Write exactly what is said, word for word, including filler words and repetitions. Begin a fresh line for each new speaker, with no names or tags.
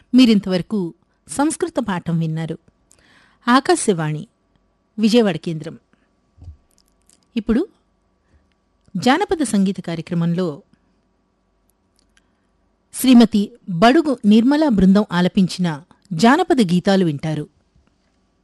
మీరింతవరకు సంస్కృత పాఠం విన్నారు. ఆకాశవాణి విజయవాడ కేంద్రం. ఇప్పుడు జానపద సంగీత కార్యక్రమంలో శ్రీమతి బడుగు నిర్మలా బృందం ఆలపించిన జానపద గీతాలు వింటారు.